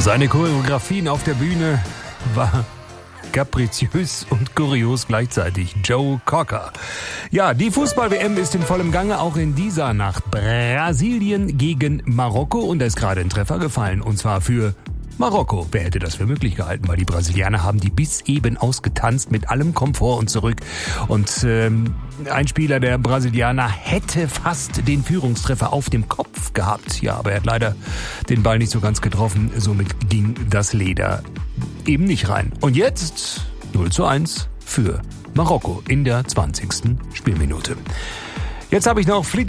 Seine Choreografien auf der Bühne war kapriziös und kurios gleichzeitig. Joe Cocker. Ja, die Fußball-WM ist in vollem Gange, auch in dieser Nacht. Brasilien gegen Marokko, und da ist gerade ein Treffer gefallen, und zwar für Marokko. Wer hätte das für möglich gehalten? Weil die Brasilianer haben die bis eben ausgetanzt mit allem Komfort und zurück. Und ein Spieler der Brasilianer hätte fast den Führungstreffer auf dem Kopf gehabt. Ja, aber er hat leider den Ball nicht so ganz getroffen. Somit ging das Leder eben nicht rein. Und jetzt 0:1 für Marokko in der 20. Spielminute. Jetzt habe ich noch